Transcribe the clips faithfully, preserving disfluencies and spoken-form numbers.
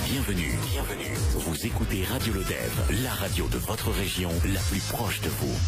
Bienvenue, bienvenue. Vous écoutez Radio Lodève, la radio de votre région, la plus proche de vous.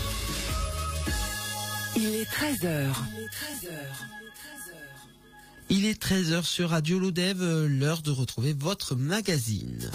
Il est treize heures. Il est treize heures sur Radio Lodève, l'heure de retrouver votre magazine.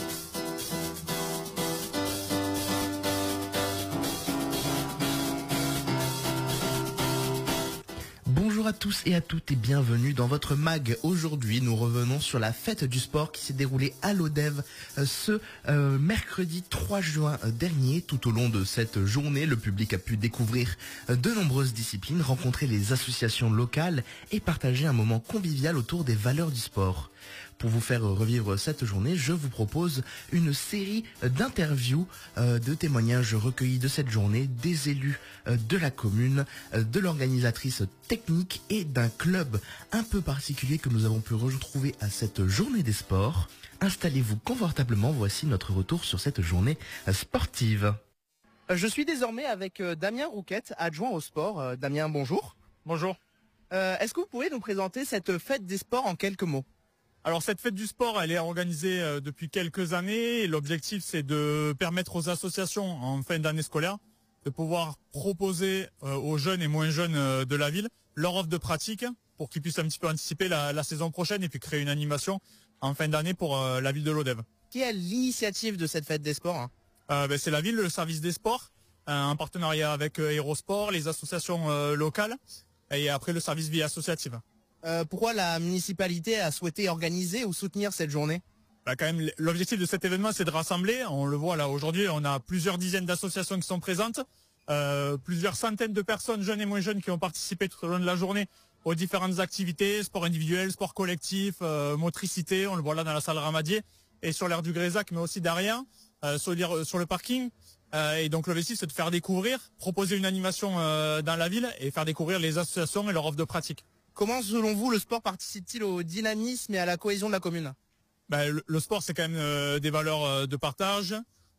Bonjour à tous et à toutes et bienvenue dans votre mag. Aujourd'hui, nous revenons sur la fête du sport qui s'est déroulée à Lodève euh, ce euh, mercredi trois juin dernier. Tout au long de cette journée, le public a pu découvrir euh, de nombreuses disciplines, rencontrer les associations locales et partager un moment convivial autour des valeurs du sport. Pour vous faire revivre cette journée, je vous propose une série d'interviews, euh, de témoignages recueillis de cette journée, des élus euh, de la commune, euh, de l'organisatrice technique et d'un club un peu particulier que nous avons pu retrouver à cette journée des sports. Installez-vous confortablement, voici notre retour sur cette journée euh, sportive. Je suis désormais avec euh, Damien Rouquette, adjoint au sport. Euh, Damien, bonjour. Bonjour. Euh, est-ce que vous pouvez nous présenter cette fête des sports en quelques mots ? Alors cette fête du sport, elle est organisée euh, depuis quelques années et l'objectif c'est de permettre aux associations en fin d'année scolaire de pouvoir proposer euh, aux jeunes et moins jeunes euh, de la ville leur offre de pratique pour qu'ils puissent un petit peu anticiper la, la saison prochaine et puis créer une animation en fin d'année pour euh, la ville de Lodève. Qui a l'initiative de cette fête des sports hein euh, ben, C'est la ville, le service des sports, euh, en partenariat avec euh, Hérosport, les associations euh, locales et après le service vie associative. Euh, pourquoi la municipalité a souhaité organiser ou soutenir cette journée ? Bah quand même, l'objectif de cet événement, c'est de rassembler. On le voit là aujourd'hui, on a plusieurs dizaines d'associations qui sont présentes, euh, plusieurs centaines de personnes, jeunes et moins jeunes, qui ont participé tout au long de la journée aux différentes activités, sport individuel, sport collectif, euh, motricité. On le voit là dans la salle Ramadier et sur l'aire du Grézac, mais aussi derrière, euh, sur, sur le parking. Euh, et donc l'objectif, c'est de faire découvrir, proposer une animation euh, dans la ville et faire découvrir les associations et leur offre de pratique. Comment, selon vous, le sport participe-t-il au dynamisme et à la cohésion de la commune ? Ben, le, le sport, c'est quand même euh, des valeurs euh, de partage,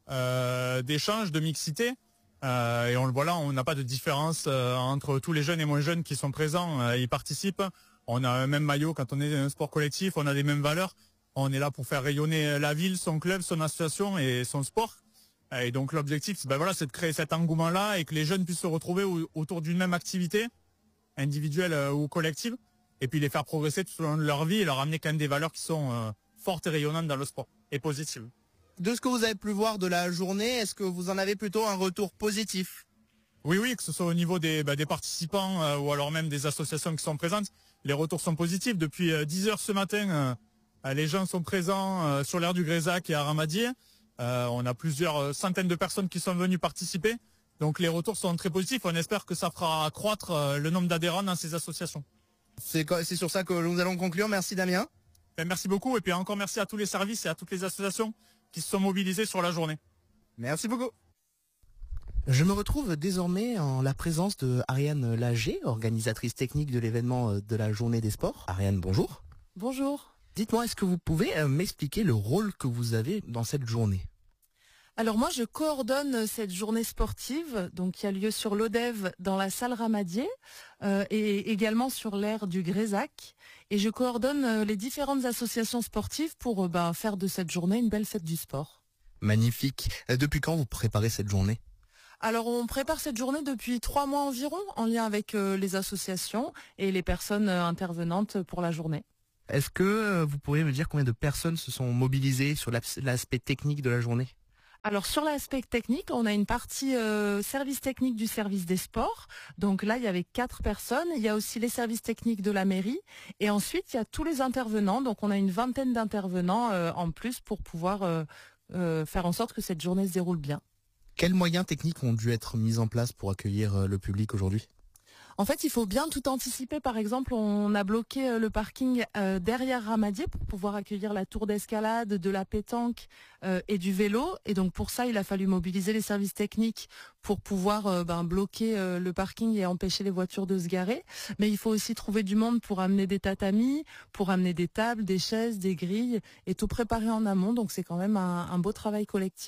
euh, d'échange, de mixité. Euh, et on le voit là, on n'a pas de différence euh, entre tous les jeunes et moins jeunes qui sont présents. Euh, ils participent. On a un même maillot quand on est un sport collectif. On a les mêmes valeurs. On est là pour faire rayonner la ville, son club, son association et son sport. Et donc l'objectif, ben voilà, c'est de créer cet engouement-là et que les jeunes puissent se retrouver au, autour d'une même activité, individuelle euh, ou collective, et puis les faire progresser tout au long de leur vie et leur amener quand même des valeurs qui sont euh, fortes et rayonnantes dans le sport et positives. De ce que vous avez pu voir de la journée, est-ce que vous en avez plutôt un retour positif ? Oui, oui, que ce soit au niveau des, bah, des participants euh, ou alors même des associations qui sont présentes, les retours sont positifs. Depuis euh, dix heures ce matin, euh, les gens sont présents euh, sur l'aire du Grézac et à Ramadier. Euh, on a plusieurs euh, centaines de personnes qui sont venues participer. Donc les retours sont très positifs. On espère que ça fera accroître euh, le nombre d'adhérents dans ces associations. C'est, c'est sur ça que nous allons conclure. Merci Damien. Ben, merci beaucoup et puis encore merci à tous les services et à toutes les associations qui se sont mobilisées sur la journée. Merci beaucoup. Je me retrouve désormais en la présence de Ariane Lager, organisatrice technique de l'événement de la journée des sports. Ariane, bonjour. Bonjour. Dites-moi, est-ce que vous pouvez m'expliquer le rôle que vous avez dans cette journée ? Alors moi, je coordonne cette journée sportive, donc qui a lieu sur Lodève dans la salle Ramadier euh, et également sur l'aire du Grézac. Et je coordonne euh, les différentes associations sportives pour euh, bah, faire de cette journée une belle fête du sport. Magnifique. Depuis quand vous préparez cette journée ? Alors on prépare cette journée depuis trois mois environ, en lien avec euh, les associations et les personnes euh, intervenantes pour la journée. Est-ce que euh, vous pourriez me dire combien de personnes se sont mobilisées sur l'aspect technique de la journée ? Alors sur l'aspect technique, on a une partie euh, service technique du service des sports. Donc là, il y avait quatre personnes. Il y a aussi les services techniques de la mairie. Et ensuite, il y a tous les intervenants. Donc on a une vingtaine d'intervenants euh, en plus pour pouvoir euh, euh, faire en sorte que cette journée se déroule bien. Quels moyens techniques ont dû être mis en place pour accueillir euh, le public aujourd'hui ? En fait, il faut bien tout anticiper. Par exemple, on a bloqué le parking euh, derrière Ramadier pour pouvoir accueillir la tour d'escalade, de la pétanque euh, et du vélo. Et donc pour ça, il a fallu mobiliser les services techniques pour pouvoir euh, ben, bloquer euh, le parking et empêcher les voitures de se garer. Mais il faut aussi trouver du monde pour amener des tatamis, pour amener des tables, des chaises, des grilles et tout préparer en amont. Donc c'est quand même un, un beau travail collectif.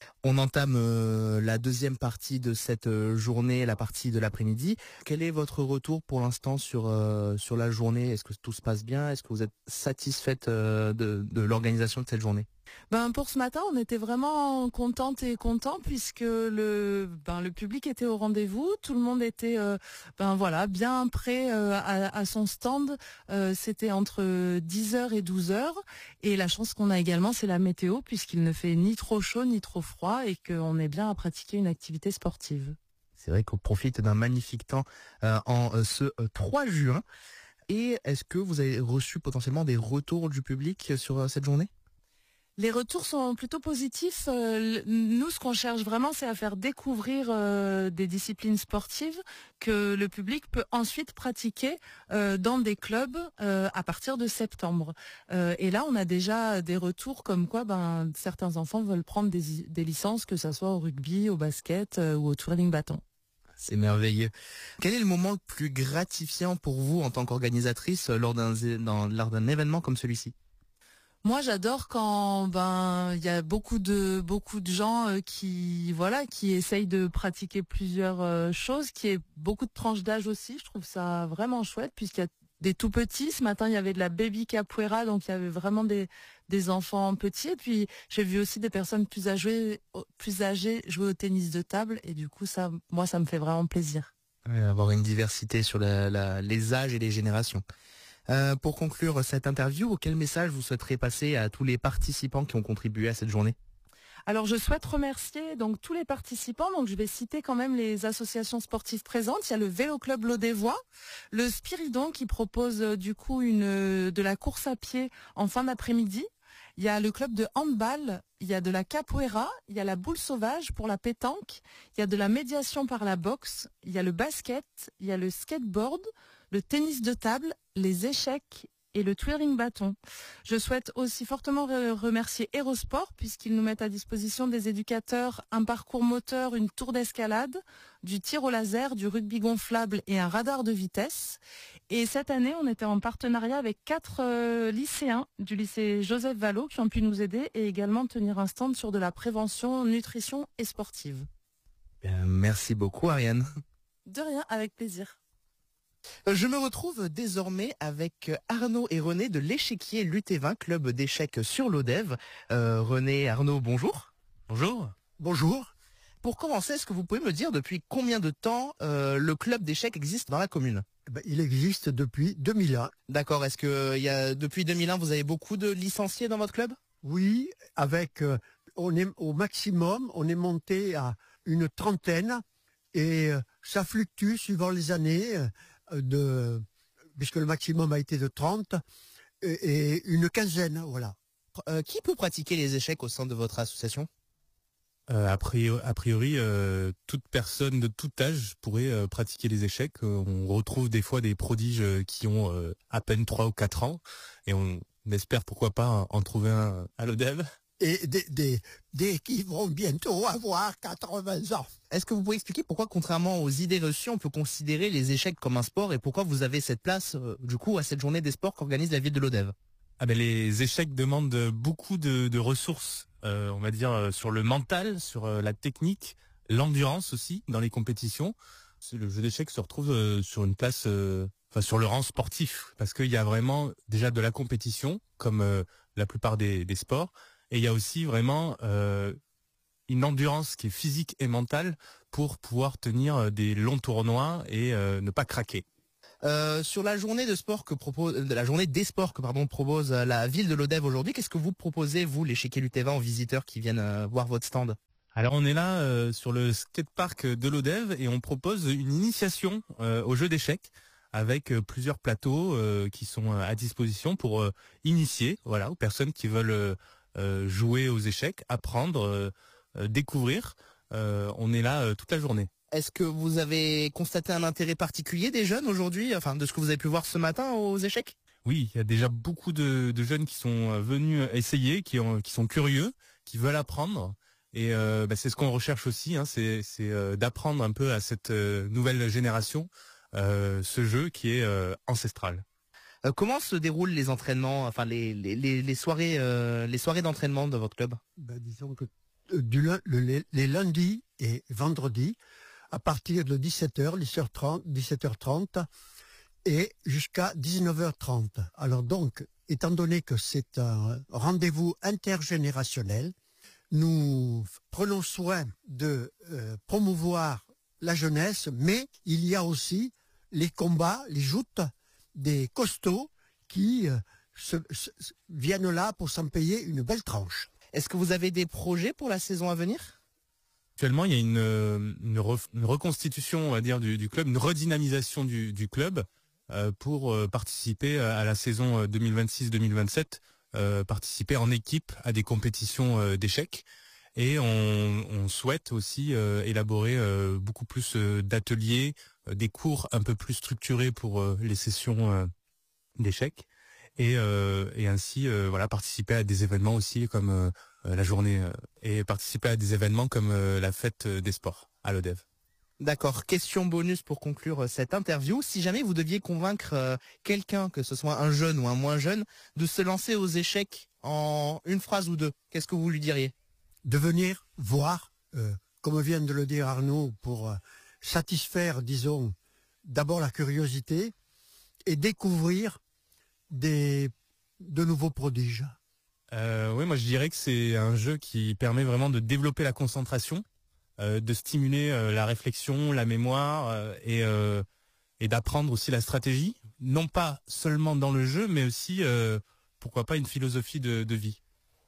On entame euh, la deuxième partie de cette euh, journée, la partie de l'après-midi. Quel est votre retour pour l'instant sur euh, sur la journée? Est-ce que tout se passe bien? Est-ce que vous êtes satisfaite euh, de, de l'organisation de cette journée? Ben pour ce matin, on était vraiment contente et content puisque le ben le public était au rendez-vous, tout le monde était euh, ben voilà bien prêt euh, à, à son stand. Euh, C'était entre dix heures et douze heures et la chance qu'on a également, c'est la météo puisqu'il ne fait ni trop chaud ni trop froid et qu'on est bien à pratiquer une activité sportive. C'est vrai qu'on profite d'un magnifique temps euh, en euh, ce euh, trois juin. Et est-ce que vous avez reçu potentiellement des retours du public sur euh, cette journée? Les retours sont plutôt positifs. Euh, nous, ce qu'on cherche vraiment, c'est à faire découvrir euh, des disciplines sportives que le public peut ensuite pratiquer euh, dans des clubs euh, à partir de septembre. Euh, et là, on a déjà des retours comme quoi ben, certains enfants veulent prendre des, des licences, que ça soit au rugby, au basket euh, ou au twirling bâton. C'est merveilleux. Quel est le moment le plus gratifiant pour vous en tant qu'organisatrice lors d'un dans- lors d'un événement comme celui-ci? Moi, j'adore quand ben il y a beaucoup de beaucoup de gens euh, qui voilà qui essayent de pratiquer plusieurs euh, choses, qui est beaucoup de tranches d'âge aussi. Je trouve ça vraiment chouette puisqu'il y a des tout petits. Ce matin, il y avait de la baby capoeira, donc il y avait vraiment des des enfants petits. Et puis j'ai vu aussi des personnes plus âgées plus âgées jouer au tennis de table. Et du coup, ça, moi, ça me fait vraiment plaisir. Ouais, avoir une diversité sur la, la- les âges et les générations. Euh, pour conclure cette interview, quel message vous souhaiterez passer à tous les participants qui ont contribué à cette journée? Alors je souhaite remercier donc tous les participants. Donc je vais citer quand même les associations sportives présentes. Il y a le Vélo Club Lodévois, le Spiridon qui propose euh, du coup une euh, de la course à pied en fin d'après-midi. Il y a le club de handball, il y a de la capoeira, il y a la boule sauvage pour la pétanque, il y a de la médiation par la boxe, il y a le basket, il y a le skateboard, le tennis de table, les échecs et le twirling bâton. Je souhaite aussi fortement re- remercier Aérosport puisqu'ils nous mettent à disposition des éducateurs un parcours moteur, une tour d'escalade, du tir au laser, du rugby gonflable et un radar de vitesse. Et cette année, on était en partenariat avec quatre euh, lycéens du lycée Joseph Vallot qui ont pu nous aider et également tenir un stand sur de la prévention, nutrition et sportive. Bien, merci beaucoup Ariane. De rien, avec plaisir. Je me retrouve désormais avec Arnaud et René de l'échiquier Lutévin, club d'échecs sur l'Odève. Euh, René, Arnaud, bonjour. Bonjour. Bonjour. Pour commencer, est-ce que vous pouvez me dire depuis combien de temps euh, le club d'échecs existe dans la commune? Eh ben, il existe depuis deux mille un. D'accord, est-ce que il y a, depuis deux mille un, vous avez beaucoup de licenciés dans votre club? Oui, avec euh, on est au maximum, on est monté à une trentaine et euh, ça fluctue suivant les années. Euh, de puisque le maximum a été de trente et, et une quinzaine, voilà. Euh, qui peut pratiquer les échecs au sein de votre association? Euh, a priori, a priori euh, toute personne de tout âge pourrait euh, pratiquer les échecs. Euh, on retrouve des fois des prodiges euh, qui ont euh, à peine trois ou quatre ans et on espère pourquoi pas en trouver un à l'Odève. Et des, des, des qui vont bientôt avoir quatre-vingts ans. Est-ce que vous pouvez expliquer pourquoi, contrairement aux idées reçues, on peut considérer les échecs comme un sport et pourquoi vous avez cette place, euh, du coup, à cette journée des sports qu'organise la ville de l'Odève? Ah ben les échecs demandent beaucoup de, de ressources, euh, on va dire euh, sur le mental, sur euh, la technique, l'endurance aussi dans les compétitions. Le jeu d'échecs se retrouve euh, sur une place, euh, enfin sur le rang sportif, parce qu'il y a vraiment déjà de la compétition, comme euh, la plupart des, des sports. Et il y a aussi vraiment euh, une endurance qui est physique et mentale pour pouvoir tenir des longs tournois et euh, ne pas craquer. Euh, sur la journée de sport que propose, de la journée des sports que pardon propose la ville de l'Odève aujourd'hui, qu'est-ce que vous proposez vous, l'échiquier Lutévin, aux visiteurs qui viennent euh, voir votre stand? Alors on est là euh, sur le skatepark de l'Odève et on propose une initiation euh, au jeu d'échecs avec euh, plusieurs plateaux euh, qui sont euh, à disposition pour euh, initier, voilà, aux personnes qui veulent euh, Euh, jouer aux échecs, apprendre, euh, euh, découvrir. Euh, on est là euh, toute la journée. Est-ce que vous avez constaté un intérêt particulier des jeunes aujourd'hui, enfin de ce que vous avez pu voir ce matin aux échecs? Oui, il y a déjà beaucoup de, de jeunes qui sont venus essayer, qui, ont, qui sont curieux, qui veulent apprendre. Et euh, bah, c'est ce qu'on recherche aussi, hein, c'est, c'est euh, d'apprendre un peu à cette euh, nouvelle génération euh, ce jeu qui est euh, ancestral. Euh, comment se déroulent les entraînements, enfin les les les, les soirées euh, les soirées d'entraînement de votre club? Ben, disons que du, le, les lundis et vendredis, à partir de dix-sept heures, dix-sept heures trente, et jusqu'à dix-neuf heures trente. Alors donc, étant donné que c'est un rendez-vous intergénérationnel, nous prenons soin de euh, promouvoir la jeunesse, mais il y a aussi les combats, les joutes des costauds qui euh, se, se, viennent là pour s'en payer une belle tranche. Est-ce que vous avez des projets pour la saison à venir ? Actuellement, il y a une, une, re, une reconstitution, on va dire, du, du club, une redynamisation du, du club euh, pour euh, participer à la saison deux mille vingt-six deux mille vingt-sept, euh, participer en équipe à des compétitions euh, d'échecs. Et on, on souhaite aussi euh, élaborer euh, beaucoup plus euh, d'ateliers, euh, des cours un peu plus structurés pour euh, les sessions euh, d'échecs, et, euh, et ainsi euh, voilà participer à des événements aussi comme euh, la journée euh, et participer à des événements comme euh, la fête des sports à l'O D E V. D'accord. Question bonus pour conclure cette interview. Si jamais vous deviez convaincre euh, quelqu'un, que ce soit un jeune ou un moins jeune, de se lancer aux échecs en une phrase ou deux, qu'est-ce que vous lui diriez ? De venir voir, euh, comme vient de le dire Arnaud, pour euh, satisfaire, disons, d'abord la curiosité et découvrir des, de nouveaux prodiges. Euh, oui, moi je dirais que c'est un jeu qui permet vraiment de développer la concentration, euh, de stimuler euh, la réflexion, la mémoire euh, et, euh, et d'apprendre aussi la stratégie, non pas seulement dans le jeu, mais aussi, euh, pourquoi pas, une philosophie de, de vie.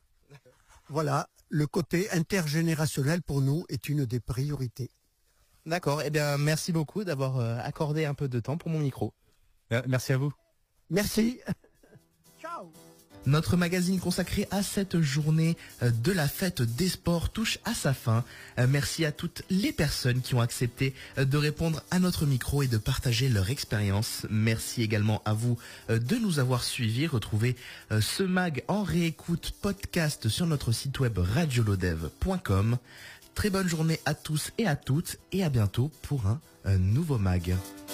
Voilà, le côté intergénérationnel pour nous est une des priorités. D'accord, eh bien merci beaucoup d'avoir euh, accordé un peu de temps pour mon micro. Merci à vous. Merci. Ciao. Notre magazine consacré à cette journée de la fête des sports touche à sa fin. Merci à toutes les personnes qui ont accepté de répondre à notre micro et de partager leur expérience. Merci également à vous de nous avoir suivis. Retrouvez ce mag en réécoute podcast sur notre site web radio lodev point com. Très bonne journée à tous et à toutes et à bientôt pour un nouveau mag.